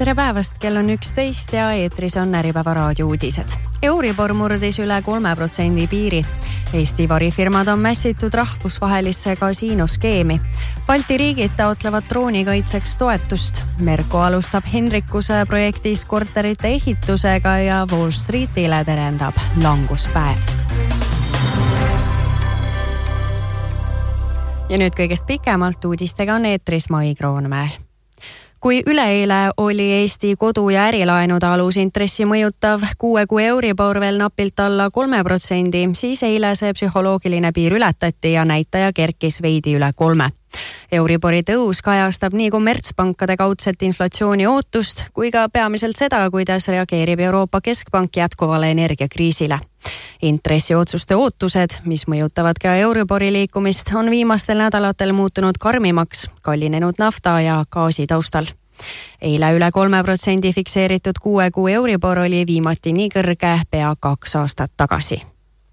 Tere päevast, kell on 11 ja eetris on Äripäeva raadio uudised. Euribor murdis üle 3% piiri. Eesti varifirmad on mässitud rahvusvahelisse kasiinoskeemi. Balti riigid taotlevad droonikaitseks toetust. Merko alustab Hendrikuse projektis korterite ehitusega ja Wall Streetile terendab languspäev. Ja nüüd kõigest pikemalt uudistega on eetris Mai Kroonmäe. Kui üleeile oli Eesti kodu- ja ärilaenude alusintressi mõjutav 6 kuu Euribor veel napilt alla 3%, siis eile see psühholoogiline piir ületati ja näitaja kerkis veidi üle 3%. Euribori tõus kajastab nii kommertspankade kaudset inflatsiooni ootust kui ka peamiselt seda, kuidas reageerib Euroopa Keskpank jätkuvale energiakriisile. Intressiotsuste ootused, mis mõjutavad ka Euribori liikumist, on viimastel nädalatel muutunud karmimaks, kallinenud nafta ja gaasi taustal. Eile üle 3% fikseeritud 6 kuu Euribor oli viimati nii kõrge pea 2 aastat tagasi.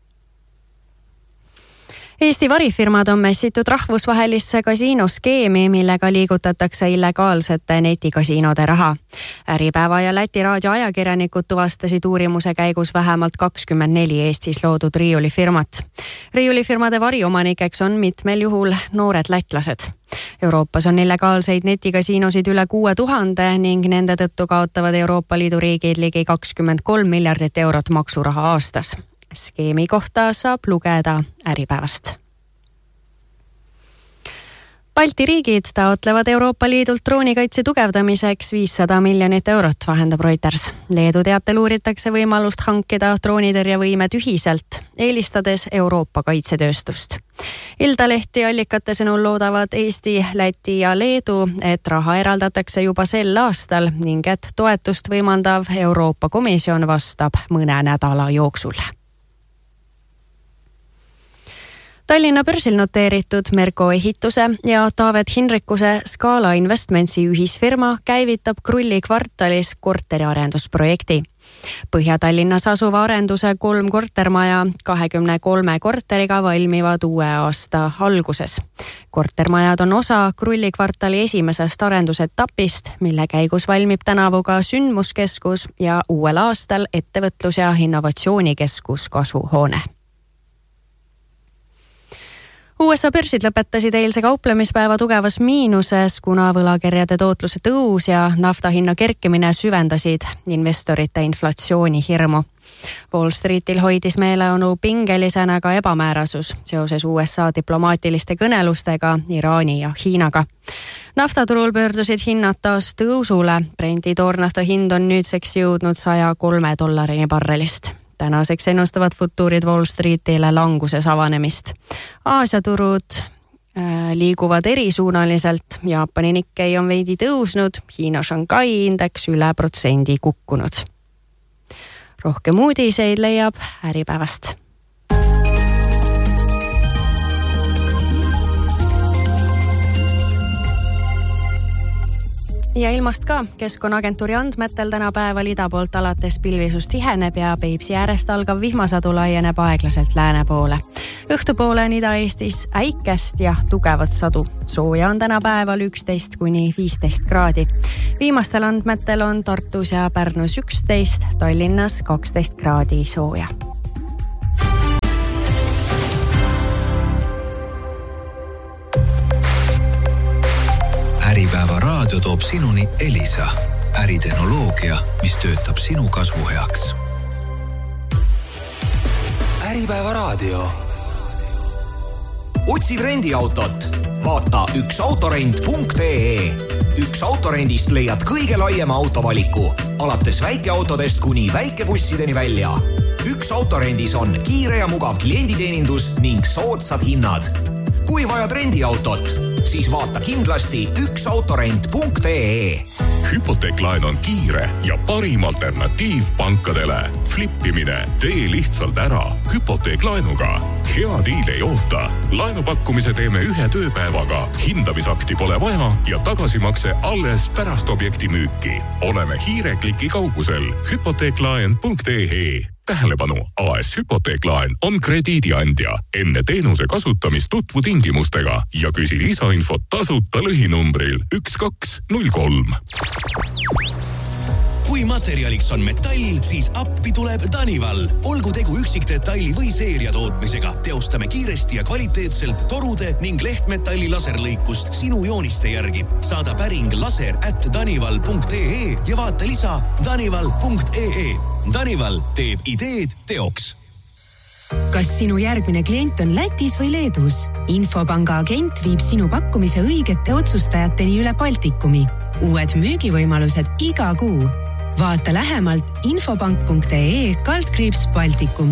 Eesti varifirmad on mässitud rahvusvahelisse kasiinoskeemi, millega liigutatakse illegaalsete netikasiinode raha. Äripäeva ja Läti raadio ajakirjanikud tuvastasid uurimuse käigus vähemalt 24 Eestis loodud riiulifirmat. Riiulifirmade variomanikeks on mitmel juhul noored lätlased. Euroopas on illegaalseid netikasiinosid üle 6000 ning nende tõttu kaotavad Euroopa Liidu riigid ligi 23 miljardit eurot maksuraha aastas. Skeemi kohta saab lugeda Äripäevast. Balti riigid taotlevad Euroopa Liidult droonikaitse tugevdamiseks 500 miljonit eurot, vahendab Reuters. Leedu teatel uuritakse võimalust hankida droonitõrjevõimed ühiselt, eelistades Euroopa kaitsetööstust. Iltalehti allikate sõnul loodavad Eesti, Läti ja Leedu, et raha eraldatakse juba sel aastal ning et toetust võimaldav Euroopa Komisjon vastab mõne nädala jooksul. Tallinna börsil noteeritud Merko ehituse ja Taavet Hendrikuse Scala Investmentsi ühisfirma käivitab Krulli kvartalis korteriarendusprojekti. Põhja-Tallinnas asuva arenduse 3 kortermaja 23 korteriga valmivad uue aasta alguses. Kortermajad on osa Krulli kvartali esimesest arendusetapist, mille käigus valmib tänavu ka sündmuskeskus ja uuel aastal ettevõtlus- ja innovatsioonikeskus kasvuhoone. USA börsid lõpetasid eilse kauplemispäeva tugevas miinuses, kuna võlakirjade tootluse tõus ja nafta hinna kerkimine süvendasid investorite inflatsiooni hirmu. Wall Streetil hoidis meeleolu pingelisena ka ebamäärasus seoses USA diplomaatiliste kõnelustega Iraani ja Hiinaga. Naftaturul pöördusid hinnad taas tõusule. Brendi toornafta hind on nüüdseks jõudnud $103 barrelist. Tänaseks ennustavad futuurid Wall Streetile languses avanemist. Aasia turud liiguvad erisuunaliselt. Jaapani Nikkei on veidi tõusnud, Hiina Shanghai indeks üle protsendi kukkunud. Rohkem uudiseid leiab Äripäevast. Ja ilmast ka. Keskkonnaagentuuri andmetel tänapäeval ida poolt alates pilvisus tiheneb ja Peipsi äärest algav vihmasadu laieneb aeglaselt lääne poole. Õhtupoole on Ida-Eestis äikest ja tugevat sadu. Sooja on tänapäeval 11–15 kraadi. Viimastel andmetel on Tartus ja Pärnus 11, Tallinnas 12 kraadi sooja. Äripäeva raadio toob sinuni Elisa, äritehnoloogia, mis töötab sinu kasvu heaks. Äripäeva raadio. Otsid rendiautot? Vaata üksautorent.ee. Üks autorendist leiad kõige laiema autovaliku, alates väikeautodest kuni väikebussideni välja. Üks autorendis on kiire ja mugav klienditeenindus ning soodsad hinnad. Kui vajad rendiautot, siis vaata kindlasti üksautorent.ee. Hypoteeklaen on kiire ja parim alternatiiv pankadele. Flippimine, tee lihtsalt ära hypoteeklaenuga. Hea diil ei oota. Laenupakkumise teeme 1 tööpäevaga. Hindamisakti pole vaja ja tagasimakse alles pärast objekti müüki. Oleme hiirekliki kaugusel. Hypoteeklaen.ee. Tähelepanu, AS Hypoteeklaen on krediidiandja. Enne teenuse kasutamist tutvu tingimustega ja küsi lisainfot tasuta lõhinumbril 1203. Kui materjaliks on metall, siis appi tuleb Danival. Olgu tegu üksikdetaili või seeria tootmisega. Teostame kiiresti ja kvaliteetselt torude ning lehtmetalli laserlõikust sinu jooniste järgi. Saada päring laser@danival.ee ja vaata lisa danival.ee. Danival teeb ideed teoks. Kas sinu järgmine klient on Lätis või Leedus? Infopanga agent viib sinu pakkumise õigete otsustajateni üle Baltikumi. Uued müügivõimalused iga kuu. Vaata lähemalt infopank.ee/Baltikum.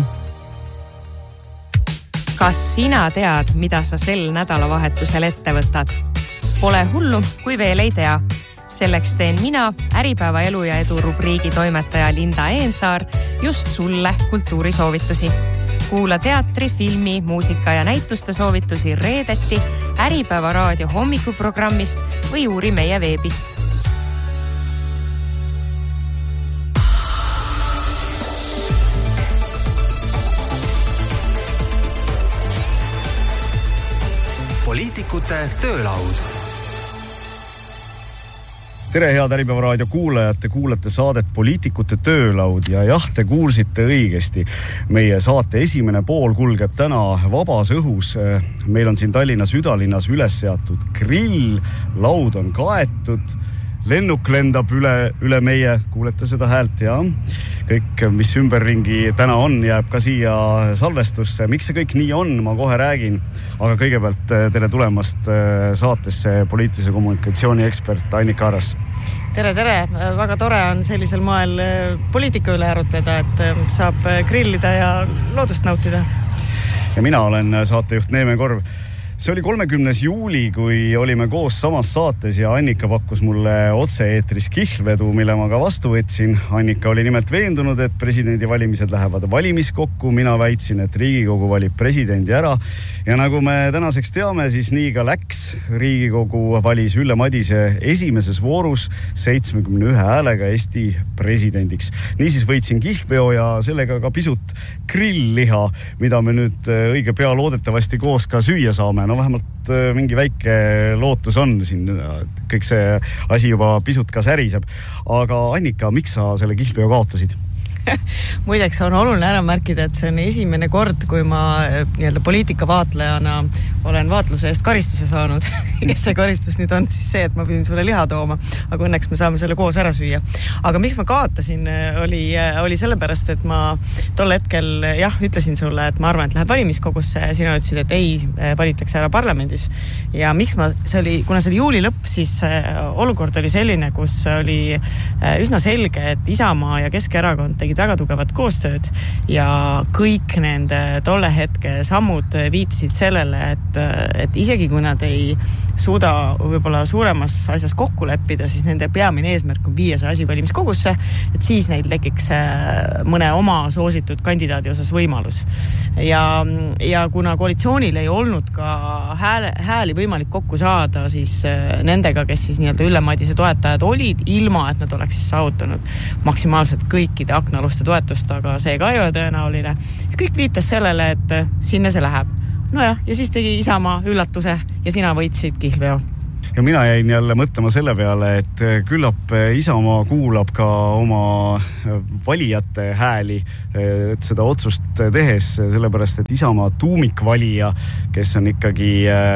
Kas sina tead, mida sa sel nädalavahetusel ette võtad? Pole hullu, kui veel ei tea. Selleks teen mina, Äripäeva elu ja edu rubriigi toimetaja Linda Eensaar, just sulle kultuurisoovitusi. Kuula teatri, filmi, muusika ja näituste soovitusi reedeti Äripäeva raadio hommikuprogrammist või uuri meie veebist. Poliitikute töölaud. Tere, head Äripäeva raadio kuulajad, te kuulate saadet Poliitikute töölaud ja jah, te kuulsite õigesti. Meie saate esimene pool kulgeb täna vabas õhus. Meil on siin Tallinna südalinnas üles seatud grill, laud on kaetud, lennuk lendab üle meie, kuulete seda häält ja kõik, mis ümberringi täna on, jääb ka siia salvestusse. Miks see kõik nii on, ma kohe räägin, aga kõigepealt tere tulemast saatesse poliitilise kommunikatsiooni ekspert Annika Arras. Tere, väga tore on sellisel moel poliitika üle arutleda, et saab grillida ja loodust nautida. Ja mina olen saatejuht Neeme Korv. See oli 30. juuli, kui olime koos samas saates ja Annika pakkus mulle otse-eetris kihlvedu, mille ma ka vastu võtsin. Annika oli nimelt veendunud, et presidendivalimised lähevad valimiskokku. Mina väitsin, et Riigikogu valib presidendi ära. Ja nagu me tänaseks teame, siis nii ka läks. Riigikogu valis Ülle Madise esimeses voorus 71 häälega Eesti presidendiks. Niisiis võitsin kihlveo ja sellega ka pisut grillliha, mida me nüüd õige pea loodetavasti koos ka süüa saame. No vähemalt mingi väike lootus on siin, kõik see asi juba pisut ka säriseb. Aga Annika, miks sa selle kihlveo kaotasid? Muideks on oluline ära märkida, et see on esimene kord, kui ma poliitika vaatlejana olen vaatluse eest karistuse saanud. Ja see karistus nüüd on siis see, et ma pidin sulle liha tooma, aga õnneks me saame selle koos ära süüa. Aga miks ma kaotasin, oli sellepärast, et ma tol hetkel ütlesin sulle, et ma arvan, et läheb valimiskogusse ja sina ütlesid, et ei, valitakse ära parlamendis. Ja miks kuna see oli juuli lõpp, siis olukord oli selline, kus oli üsna selge, et Isamaa ja Keskerakond tegid väga tugevat koostööd ja kõik nende tolle hetke sammud viitasid sellele, et isegi kui nad ei suuda võib-olla suuremas asjas kokku leppida, siis nende peamine eesmärk on viia see asi valimiskogusse, et siis neil tekiks mõne oma soositud kandidaadi osas võimalus. Ja kuna koalitsioonil ei olnud ka hääli võimalik kokku saada, siis nendega, kes siis Ülle Madise toetajad olid, ilma et nad oleks siis saavutanud maksimaalselt kõikide aknaluste toetust, aga see ka ei ole tõenäoline, siis kõik viitas sellele, et sinna see läheb. Ja siis tegi Isamaa üllatuse ja sina võitsid kihlveo. Ja mina jäin jälle mõtlema selle peale, et küllap Isamaa kuulab ka oma valijate hääli, et seda otsust tehes, sellepärast, et Isamaa tuumikvalija, kes on ikkagi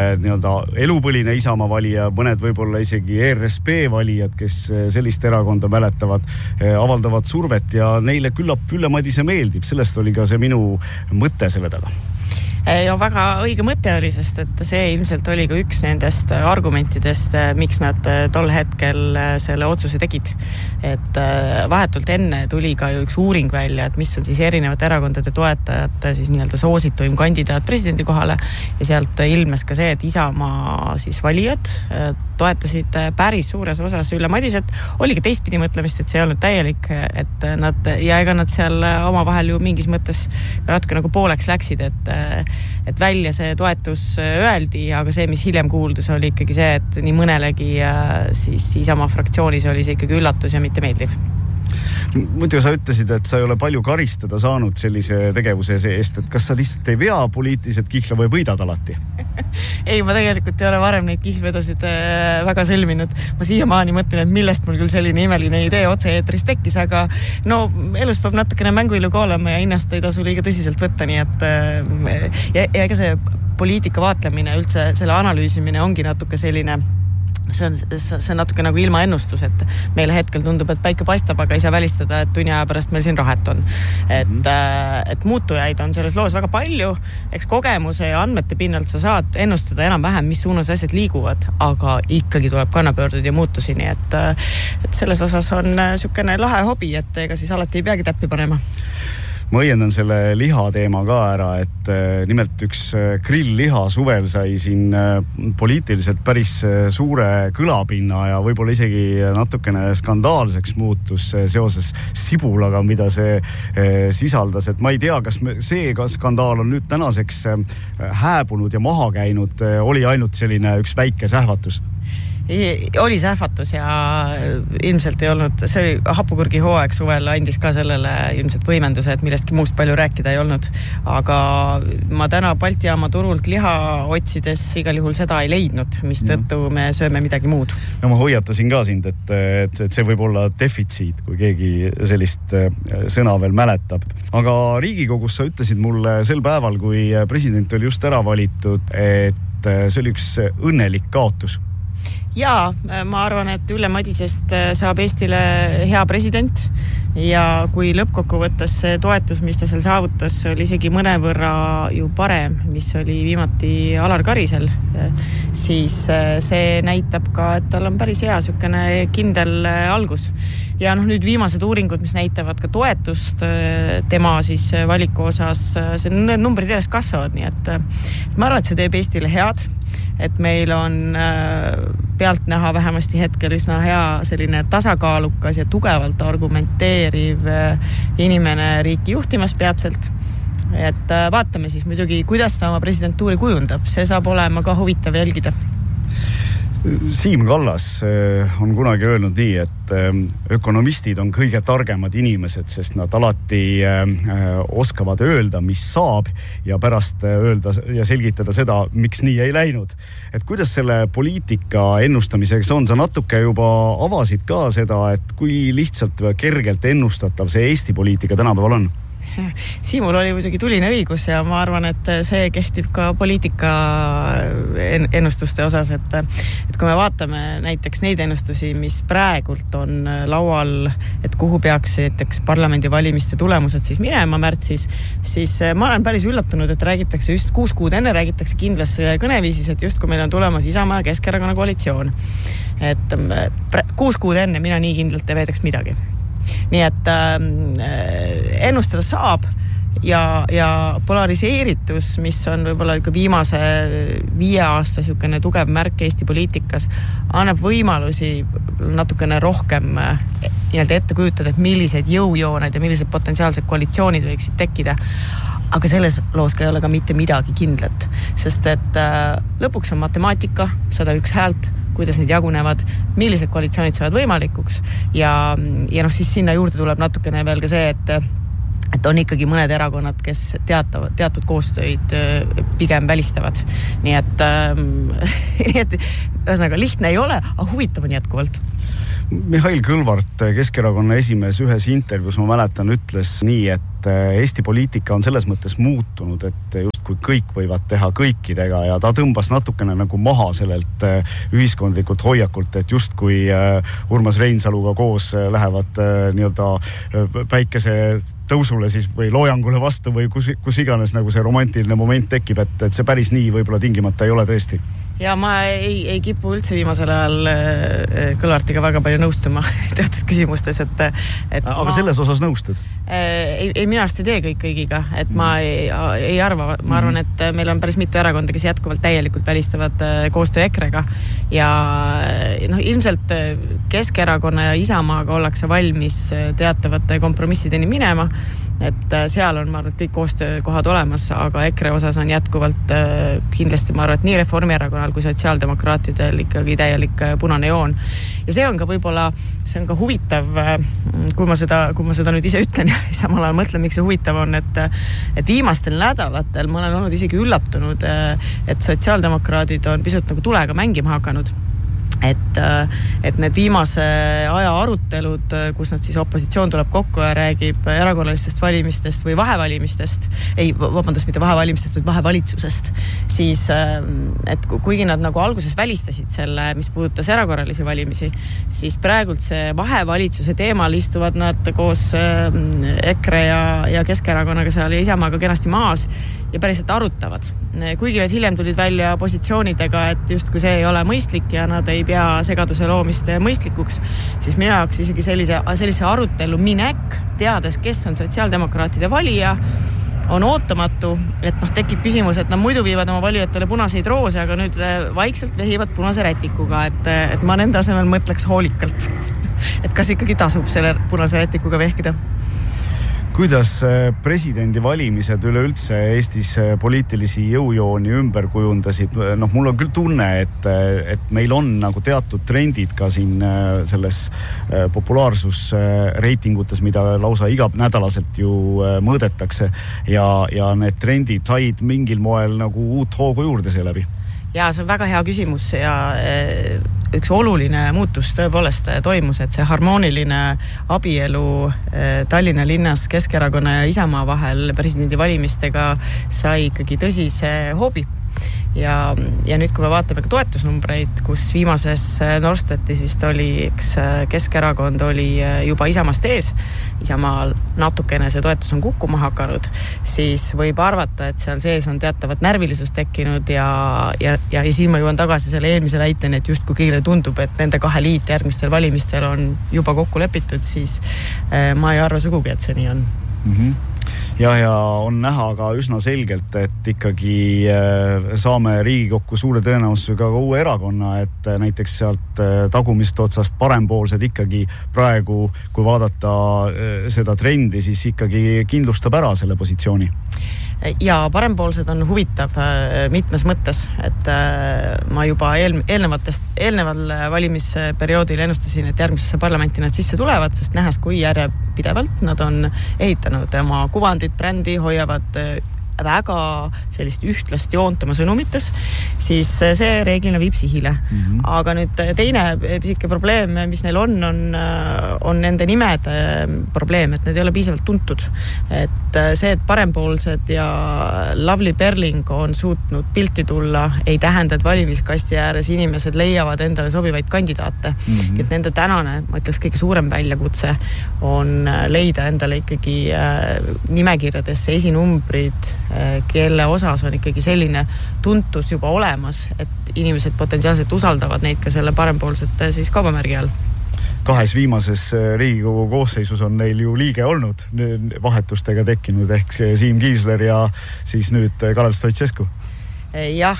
elupõline Isamaa valija, mõned võib-olla isegi ERSP valijad, kes sellist erakonda mäletavad, avaldavad survet ja neile küllap Ülle Madise meeldib. Sellest oli ka see minu mõte selle taga. Ja väga õige mõte oli, sest et see ilmselt oli ka üks nendest argumentidest, miks nad tol hetkel selle otsuse tegid. Et vahetult enne tuli ka ju üks uuring välja, et mis on siis erinevate erakondade toetajate siis soosituim kandidaat presidendi kohale ja sealt ilmes ka see, et Isamaa siis valijad toetasid päris suures osas Ülle Madiset. Oli ka teistpidi mõtlemist, et see ei olnud täielik, et ega nad seal oma vahel ju mingis mõttes natuke nagu pooleks läksid, et välja see toetus öeldi, aga see, mis hiljem kuuldus, oli ikkagi see, et nii mõnelegi siis Isamaa fraktsioonis oli see ikkagi üllatus ja mitte meeldiv. Muidu sa ütlesid, et sa ei ole palju karistada saanud sellise tegevuse eest, et kas sa lihtsalt ei vea poliitiliselt kihla või võidad alati? Ei, ma tegelikult ei ole varem neid kihlvedasid väga sõlminud. Ma siiamaani mõtlen, et millest mul küll selline imeline idee otse-eetris tekkis, aga no elus peab natukene mänguilu ka olema ja hinnast ei tasu liiga tõsiselt võtta, nii et ja ega see poliitika vaatlemine, üldse selle analüüsimine ongi natuke selline see on natuke nagu ilma ennustus, et meile hetkel tundub, et päike paistab, aga ei saa välistada, et tunni aja pärast meil siin rahet on. Et muutujaid on selles loos väga palju, eks kogemuse ja andmete pinnalt sa saad ennustada enam-vähem, mis suunas asjad liiguvad, aga ikkagi tuleb kannapöördud ja muutusi, nii et selles osas on sükene lahe hobi, et ega siis alati ei peagi täppi panema. Ma õiendan selle liha teema ka ära, et nimelt üks grillliha suvel sai siin poliitiliselt päris suure kõlapinna ja võib-olla isegi natukene skandaalseks muutus seoses sibulaga, mida see sisaldas. Et ma ei tea, kas see skandaal on nüüd tänaseks hääbunud ja maha käinud, oli ainult selline üks väike sähvatus? Oli sähvatus ja ilmselt ei olnud, see oli hapukurgi hooaeg suvel, andis ka sellele ilmselt võimenduse, et millestki muust palju rääkida ei olnud, aga ma täna Balti jaama turult liha otsides igal juhul seda ei leidnud, mis tõttu me sööme midagi muud. No ma hoiatasin ka sind, et see võib olla defitsiit, kui keegi sellist sõna veel mäletab. Aga Riigikogus sa ütlesid mulle sel päeval, kui president oli just ära valitud, et see oli üks õnnelik kaotus. Jaa, ma arvan, et Ülle Madisest saab Eestile hea president ja kui lõppkokkuvõttes see toetus, mis ta seal saavutas, oli isegi mõnevõrra ju parem, mis oli viimati Alar Karisel, siis see näitab ka, et tal on päris hea sükene kindel algus. Ja nüüd viimased uuringud, mis näitavad ka toetust tema siis valiku osas, see numbrid järjest kasvavad, nii et ma arvan, et see teeb Eestile head, et meil on pealt näha vähemasti hetkel üsna hea selline tasakaalukas ja tugevalt argumenteeriv inimene riiki juhtimas peatselt. Et vaatame siis muidugi, kuidas ta oma presidentuuri kujundab. See saab olema ka huvitav jälgida. Siim Kallas on kunagi öelnud nii, et ökonomistid on kõige targemad inimesed, sest nad alati oskavad öelda, mis saab ja pärast öelda ja selgitada seda, miks nii ei läinud. Et kuidas selle poliitika ennustamiseks on? Sa natuke juba avasid ka seda, et kui lihtsalt kergelt ennustatav see Eesti poliitika tänapäeval on? Siimul oli muidugi tuline õigus ja ma arvan, et see kehtib ka poliitika ennustuste osas, et kui me vaatame näiteks neid ennustusi, mis praegult on laual, et kuhu peaks näiteks parlamendivalimiste tulemused siis minema märtsis, siis ma olen päris üllatunud, et räägitakse just 6 kuud enne, räägitakse kindlas kõneviisis, et just kui meil on tulemas Isamaa ja Keskerakonna koalitsioon. Et 6 kuud enne mina nii kindlalt ei veedaks midagi. Nii et ennustada saab ja polariseeritus, mis on võib-olla viimase 5 aasta sükene tugev märk Eesti poliitikas, annab võimalusi natukene rohkem ette kujutada, et millised jõujooned ja millised potentsiaalsed koalitsioonid võiksid tekkida. Aga selles loos ka ei ole ka mitte midagi kindlat, sest et lõpuks on matemaatika, 101 häält, kuidas need jagunevad, millised koalitsioonid saavad võimalikuks ja siis sinna juurde tuleb natukene veel ka see, et on ikkagi mõned erakonnad, kes teatud koostöid pigem välistavad. Nii et ühesõnaga lihtne ei ole, aga huvitav on jätkuvalt. Mihhail Kõlvart, Keskerakonna esimees, ühes intervjuus ma mäletan ütles nii, et Eesti poliitika on selles mõttes muutunud, et justkui kõik võivad teha kõikidega ja ta tõmbas natukene nagu maha sellelt ühiskondlikult hoiakult, et justkui Urmas Reinsaluga koos lähevad päikese tõusule siis või loojangule vastu või kus iganes nagu see romantiline moment tekib, et see päris nii võib-olla tingimata ei ole tõesti. Ja ma ei kipu üldse viimasel ajal Kõlvartiga väga palju nõustuma teatud küsimustes, et aga selles osas nõustud? Ei, minu arust ei tee kõik kõigiga, et ma ei arva, ma arvan, et meil on päris mitu erakonda, kes jätkuvalt täielikult välistavad koostöö EKRE-ga ja ilmselt Keskerakonna ja Isamaaga ollakse valmis teatavate kompromissideni minema, et seal on, ma arvan, kõik koostöökohad olemas, aga EKRE osas on jätkuvalt kindlasti, ma arvan, et nii Reformierakonnal kui sotsiaaldemokraatidel ikkagi täielik punane joon. Ja see on ka võib-olla, see on ka huvitav, kui ma seda nüüd ise ütlen ja samal ajal mõtlen, miks see huvitav on, et viimastel nädalatel ma olen olnud isegi üllatunud, et sotsiaaldemokraadid on pisut nagu tulega mängima hakanud. Et need viimase aja arutelud, kus nad siis opositsioon tuleb kokku ja räägib erakorralistest valimistest või vahevalimistest, mitte vahevalimistest, vaid vahevalitsusest, siis et kuigi nad nagu alguses välistasid selle, mis puudutas erakorralisi valimisi, siis praegult see vahevalitsuse teemal istuvad nad koos EKRE ja Keskerakonnaga seal ja Isamaaga kenasti maas ja päriselt arutavad. Kuigi need hiljem tulid välja positsioonidega, et just kui see ei ole mõistlik ja nad ei pea segaduse loomist mõistlikuks, siis minu jaoks isegi sellise arutelu minek, teades, kes on sotsiaaldemokraatide valija, on ootamatu, et tekib küsimus, et nad muidu viivad oma valijatele punaseid roose, aga nüüd vaikselt vehivad punase rätikuga, et ma nende asemel mõtleks hoolikalt, et kas ikkagi tasub selle punase rätikuga vehkida. Kuidas presidendi valimised üleüldse Eestis poliitilisi jõujooni ümber kujundasid? Mul on küll tunne, et meil on nagu teatud trendid ka siin selles populaarsusreitingutes, mida lausa iganädalaselt ju mõõdetakse ja need trendid said mingil moel nagu uut hoogu juurde seeläbi. Ja see on väga hea küsimus ja üks oluline muutus tõepoolest toimus, et see harmooniline abielu Tallinna linnas Keskerakonna ja Isamaa vahel presidendi valimistega sai ikkagi tõsise hoobi. Ja nüüd, kui me vaatame ka toetusnumbreid, kus viimases Norstetis vist oli, Keskerakond oli juba Isamaast ees, Isamaal natukene see toetus on kukkuma hakanud, siis võib arvata, et seal sees on teatavat närvilisus tekkinud ja siin ma jõuan tagasi selle eelmise väiteni, et just kui kõigile tundub, et nende kahe liit järgmistel valimistel on juba kokku lepitud, siis ma ei arva sugugi, et see nii on. Ja on näha ka üsna selgelt, et ikkagi saame Riigikokku suure tõenäosusega ka uue erakonna, et näiteks sealt tagumist otsast parempoolsed ikkagi praegu, kui vaadata seda trendi, siis ikkagi kindlustab ära selle positsiooni. Ja parempoolsed on huvitav mitmes mõttes, et ma juba eelneval valimisperioodil ennustasin, et järgmisesse parlamenti nad sisse tulevad, sest nähes, kui järjepidevalt nad on ehitanud oma kuvandit, brändi, hoiavad väga sellist ühtlast joont oma sõnumites, siis see reeglina viib sihile. Aga nüüd teine pisike probleem, mis neil on nende nimede probleem, et need ei ole piisavalt tuntud. Et see, et parempoolsed ja Lavly Perling on suutnud pilti tulla, ei tähenda, et valimiskasti ääres inimesed leiavad endale sobivaid kandidaate. Et nende tänane, ma ütleks, kõige suurem väljakutse on leida endale ikkagi nimekirjadesse esinumbrid, kelle osas on ikkagi selline tuntus juba olemas, et inimesed potentsiaalselt usaldavad neid ka selle parempoolsete siis kaubamärgi all. Kahes viimases Riigikogu koosseisus on neil ju liige olnud, vahetustega tekkinud, ehk Siim Kiisler ja siis nüüd Kalev Stoicescu. Jah,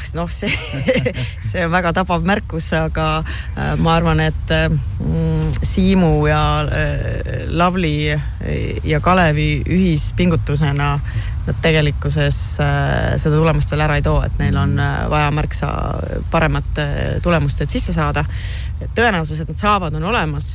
see on väga tabav märkus, aga ma arvan, et Siimu ja Lavly ja Kalevi ühispingutusena nad tegelikkuses seda tulemust veel ära ei too, et neil on vaja märksa paremat tulemust, et sisse saada. Tõenäosus, et nad saavad, on olemas,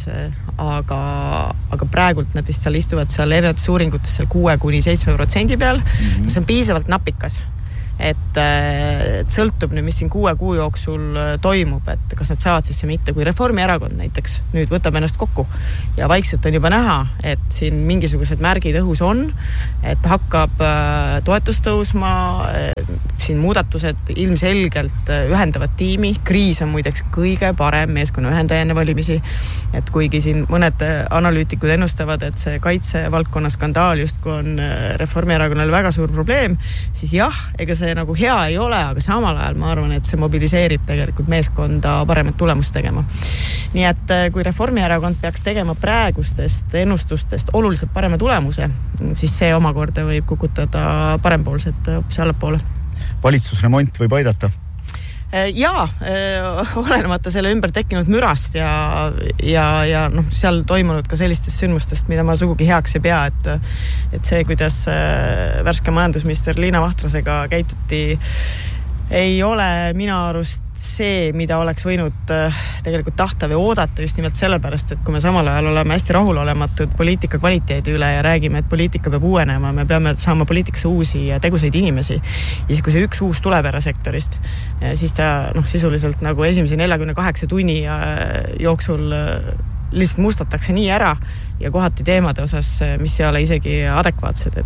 aga praegult nad vist seal istuvad seal erinevates uuringutes seal 6-7% peal. See on piisavalt napikas. Et sõltub nüüd, mis siin 6 kuu jooksul toimub, et kas nad saavad sisse mitte, kui Reformierakond näiteks nüüd võtab ennast kokku ja vaikselt on juba näha, et siin mingisugused märgid õhus on, et hakkab toetus tõusma, siin muudatused ilmselgelt ühendavad tiimi, kriis on muideks kõige parem meeskonna ühendaja enne valimisi, et kuigi siin mõned analüütikud ennustavad, et see kaitsevaldkonna skandaal justkui on Reformierakonnale väga suur probleem, siis jah, ega see see nagu hea ei ole, aga samal ajal ma arvan, et see mobiliseerib tegelikult meeskonda paremat tulemust tegema. Nii et kui Reformierakond peaks tegema praegustest ennustustest oluliselt parema tulemuse, siis see omakorda võib kukutada parempoolset hoopis allapoole. Valitsusremont võib aidata? Jaa, olenemata selle ümber tekkinud mürast ja seal toimunud ka sellistest sündmustest, mida ma sugugi heaks ei pea, et see, kuidas värske majandusminister Liina Vahtrasega käituti, ei ole minu arust see, mida oleks võinud tegelikult tahta või oodata just nimelt sellepärast, et kui me samal ajal oleme hästi rahulolematud poliitika kvaliteedi üle ja räägime, et poliitika peab uuenema, me peame saama poliitikasse uusi ja tegusaid inimesi. Ja siis, kui see üks uus tuleb erasektorist, siis ta sisuliselt nagu esimese 48 tunni jooksul lihtsalt mustatakse nii ära ja kohati teemade osas, mis ei ole isegi adekvaatsed,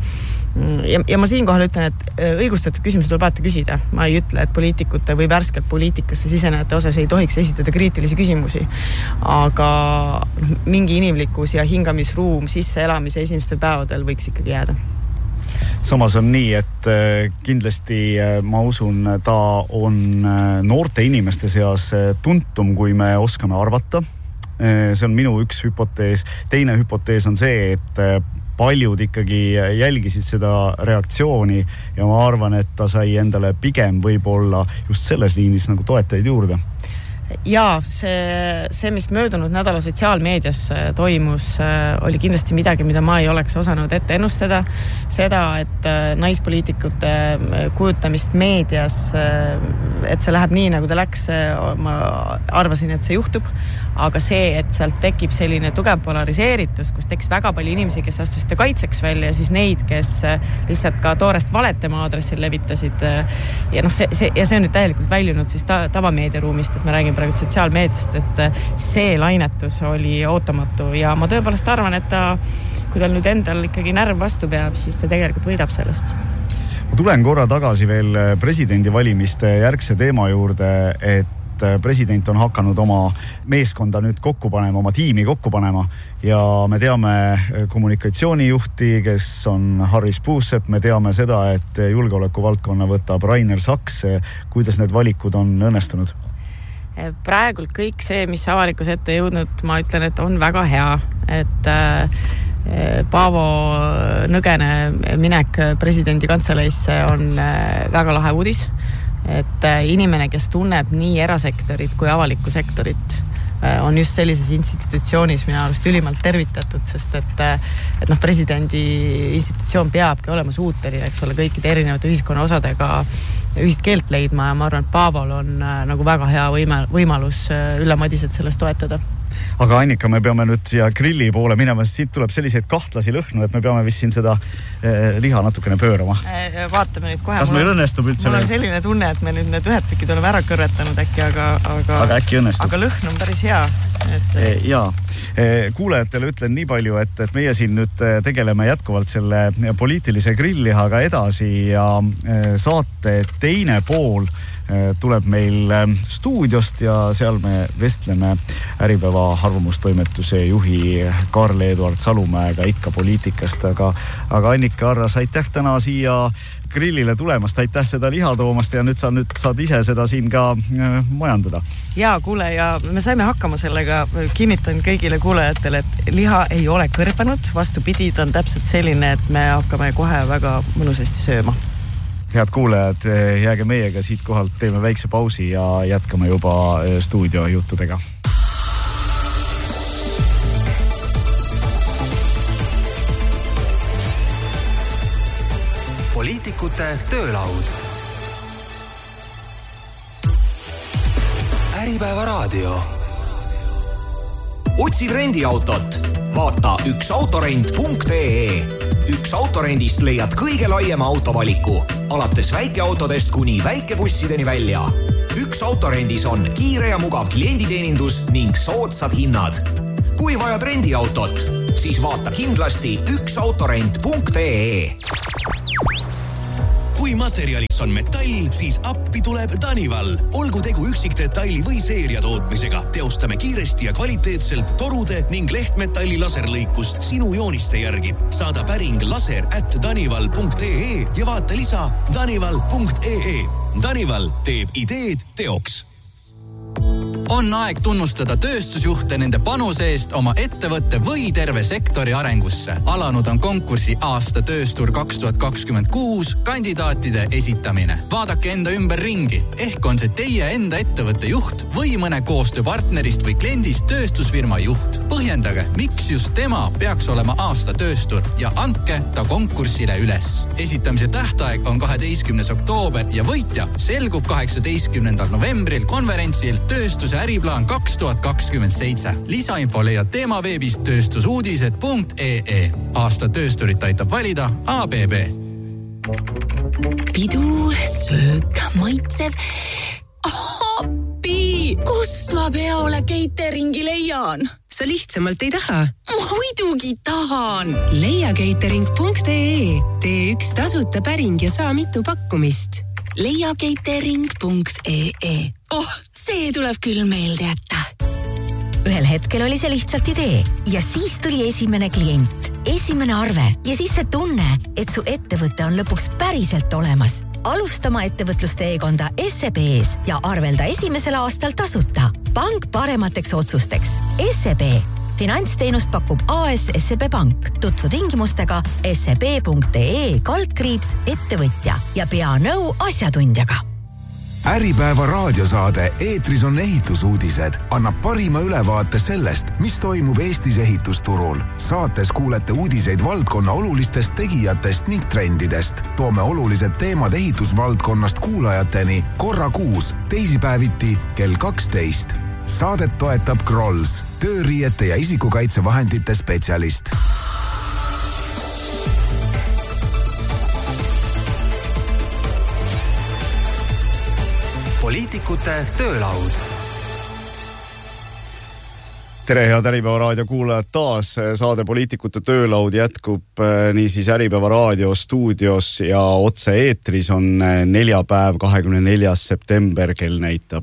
ja ma siinkohal ütlen, et õigustatud küsimusi tuleb alati küsida. Ma ei ütle, et poliitikute või värskelt poliitikasse sisenejate osas ei tohiks esitada kriitilisi küsimusi, aga mingi inimlikkus ja hingamisruum sisseelamise esimestel päevadel võiks ikkagi jääda. Samas on nii, et kindlasti ma usun, ta on noorte inimeste seas tuntum, kui me oskame arvata. See on minu üks hüpotees. Teine hüpotees on see, et paljud ikkagi jälgisid seda reaktsiooni ja ma arvan, et ta sai endale pigem võib-olla just selles liinis nagu toetajaid juurde. Jaa, see, mis möödunud nädala sotsiaalmeedias toimus, oli kindlasti midagi, mida ma ei oleks osanud ette ennustada. Seda, et naispoliitikute kujutamist meedias, et see läheb nii, nagu ta läks, ma arvasin, et see juhtub. Aga see, et sealt tekib selline tugev polariseeritus, kus tekkis väga palju inimesi, kes astusid kaitseks välja ja siis neid, kes lihtsalt ka toorest valet tema aadressil levitasid. Ja see on nüüd täielikult väljunud siis tavameediaruumist, et me räägime praegu sotsiaalmeediast, et see lainetus oli ootamatu ja ma tõepoolest arvan, et kui tal nüüd endal ikkagi närv vastu peab, siis ta tegelikult võidab sellest. Ma tulen korra tagasi veel presidendivalimiste järgse teema juurde, et president on hakanud oma meeskonda nüüd kokku panema, oma tiimi kokku panema ja me teame kommunikatsioonijuhti, kes on Harris Puusepp, me teame seda, et julgeolekuvaldkonna võtab Rainer Saks. Kuidas need valikud on õnnestunud? Praegult kõik see, mis avalikus ette jõudnud, ma ütlen, et on väga hea, et Paavo Nõgene minek presidendi kantseleisse on väga lahe uudis, et inimene, kes tunneb nii erasektorit kui avalikku sektorit, on just sellises institutsioonis minu arust ülimalt tervitatud, sest et presidendi institutsioon peabki olema suuteline, eks ole, kõikide erinevate ühiskonna osadega ühist keelt leidma ja ma arvan, et Paavol on nagu väga hea võimalus Ülle Madiset sellest toetada. Aga Annika, me peame nüüd siia grilli poole minema, sest siit tuleb selliseid kahtlasi lõhnu, et me peame vist siin seda liha natukene pöörama. Vaatame nüüd kohe. Kas meil õnnestub üldse? Mul on selline tunne, et me nüüd need ühed tükid oleme ära kõrretanud äkki, aga äkki õnnestub. Aga lõhn on päris hea. Jaa. Kuulajatele ütlen nii palju, et meie siin nüüd tegeleme jätkuvalt selle poliitilise grilllihaga edasi ja saate teine pool tuleb meil stuudiost ja seal me vestleme Äripäeva arvamustoimetuse juhi Karl-Eduard Salumäega ikka poliitikast, aga Annika Arras, aitäh täna siia grillile tulemast, aitäh seda liha toomast ja nüüd saad ise seda siin ka majandada. Jaa, kuule, ja me saime hakkama sellega, kinnitan kõigile kuulajatele, et liha ei ole kõrbenud, vastupidi, ta on täpselt selline, et me hakkame kohe väga mõnusasti sööma. Head kuulajad, jääge meiega siit kohalt, teeme väikse pausi ja jätkame juba stuudio juttudega. Poliitikute töölaud. Äripäeva raadio. Otsid rendiautot. Vaata üksautorent.ee. Üks autorendist leiad kõige laiema autovaliku, alates väikeautodest kuni väikebussideni välja. Üks autorendis on kiire ja mugav klienditeenindus ning soodsad hinnad. Kui vajad rendiautot, siis vaata kindlasti üksautorent.ee. kui materjaliks on metall, siis appi tuleb Danival. Olgu tegu üksikdetaili või seeria tootmisega. Teostame kiiresti ja kvaliteetselt torude ning lehtmetalli laserlõikust sinu jooniste järgi. Saada päring laser@danival.ee ja vaata lisa danival.ee. Danival teeb ideed teoks. On aeg tunnustada tööstusjuhte nende panuse eest oma ettevõtte või terve sektori arengusse. Alanud on konkursi aasta tööstur 2026 kandidaatide esitamine. Vaadake enda ümber ringi. Ehk on see teie enda ettevõtte juht või mõne koostööpartnerist või kliendist tööstusfirma juht. Põhjendage, miks just tema peaks olema aasta tööstur ja andke ta konkursile üles. Esitamise tähtaeg on 12. oktoober ja võitja selgub 18. novembril konverentsil Tööstuse äriplaan 2027. Lisainfo leiad teema veebist tööstusuudised.ee. Aasta töösturit aitab valida ABB. Pidu, söök, maitsev. Appi! Kust ma peole cateringi leian? Sa lihtsamalt ei taha? Muidugi tahan! Leia catering.ee. Tee üks tasuta päring ja saa mitu pakkumist. leiacatering.ee. See tuleb küll meelde jätta. Ühel hetkel oli see lihtsalt idee ja siis tuli esimene klient, esimene arve ja siis see tunne, et su ettevõte on lõpuks päriselt olemas. Alustama ettevõtlusteekonda SEB-s ja arvelda esimesel aastal tasuta. Pank paremateks otsusteks. SEB. Finantsteenust pakub AS SEB Pank. Tutvu tingimustega seb.ee/ettevõtja ja pea nõu asjatundjaga. Äripäeva raadiosaade Eetris on ehitusuudised annab parima ülevaate sellest, mis toimub Eestis ehitusturul. Saates kuulete uudiseid valdkonna olulistest tegijatest ning trendidest. Toome olulised teemad ehitusvaldkonnast kuulajateni korra kuus, teisipäeviti kell 12. Saadet toetab Grolls, tööriiete ja isikukaitsevahendite spetsialist. Poliitikute töölaud. Tere, head Äripäeva raadio kuulajad taas. Saade Poliitikute töölaud jätkub niisiis Äripäeva raadio stuudios ja otse eetris on neljapäev, 24. september, kell näitab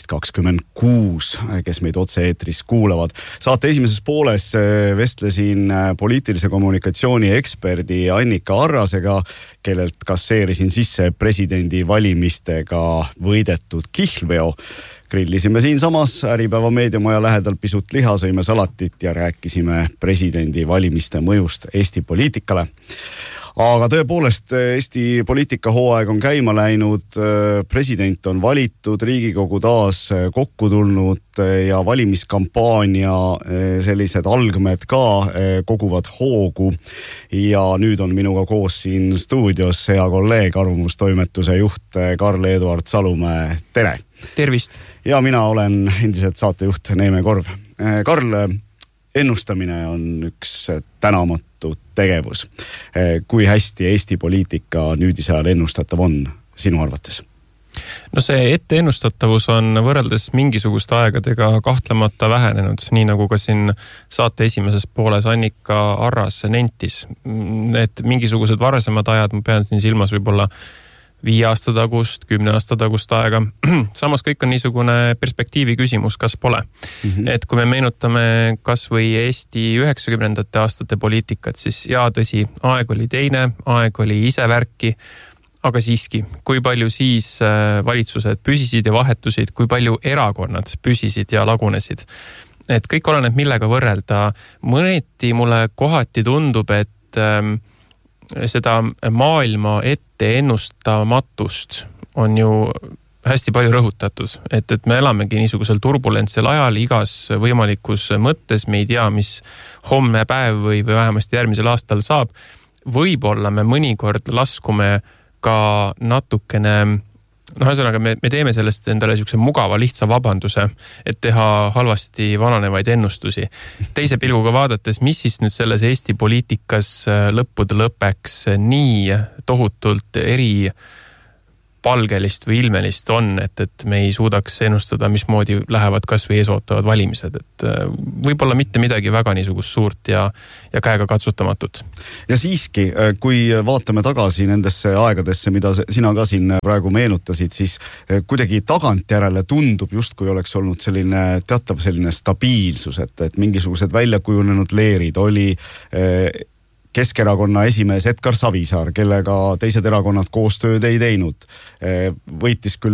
11.26, kes meid otse eetris kuulavad. Saate esimeses pooles vestlesin poliitilise kommunikatsiooni eksperdi Annika Arrasega, kellelt kasseerisin sisse presidendi valimistega võidetud kihlveo. Grillisime siinsamas Äripäeva meediamaja lähedal pisut liha, sõime salatit ja rääkisime presidendi valimiste mõjust Eesti poliitikale. Aga tõepoolest Eesti poliitikahooaeg on käima läinud, president on valitud, Riigikogu taas kokku tulnud ja valimiskampaania sellised algmed ka koguvad hoogu. Ja nüüd on minuga koos siin stuudios hea kolleeg, arvamustoimetuse juht Karl-Eduard Salumäe. Tere! Tervist! Ja mina olen endiselt saatejuht Neeme Korv. Karl, ennustamine on üks tänamatu tegevus. Kui hästi Eesti poliitika nüüdise ajal ennustatav on sinu arvates? No see etteennustatavus on võrreldes mingisuguste aegadega kahtlemata vähenenud, nii nagu ka siin saate esimeses pooles Annika Arras nentis. Et mingisugused varasemad ajad, ma pean siin silmas võib-olla 5 aasta tagust, 10 aasta tagust aega. Samas kõik on niisugune perspektiivi küsimus, kas pole. Et kui me meenutame kas või Eesti 90. aastate poliitikat, siis tõsi, aeg oli teine, aeg oli ise värki, aga siiski, kui palju siis valitsused püsisid ja vahetusid, kui palju erakonnad püsisid ja lagunesid. Et kõik oleneb millega võrrelda. Mõneti mulle kohati tundub, et seda maailma ette ennustamatust on ju hästi palju rõhutatud, et me elamegi niisugusel turbulentsel ajal igas võimalikus mõttes, me ei tea, mis homme päev või vähemasti järgmisel aastal saab. Võib-olla me mõnikord laskume ka natukene, ühesõnaga me teeme sellest endale niisuguse mugava lihtsa vabanduse, et teha halvasti vananevaid ennustusi. Teise pilguga vaadates, mis siis nüüd selles Eesti poliitikas lõppude lõpeks nii tohutult palgelist või ilmelist on, et me ei suudaks ennustada, mismoodi lähevad kas või eesootavad valimised, et võib-olla mitte midagi väga niisugust suurt ja käega katsutamatut. Ja siiski, kui vaatame tagasi nendesse aegadesse, mida sina ka siin praegu meenutasid, siis kuidagi tagantjärele tundub justkui oleks olnud selline teatav selline stabiilsus, et mingisugused väljakujunenud leerid oli Keskerakonna esimees Edgar Savisaar, kellega teised erakonnad koostööd ei teinud. Võitis küll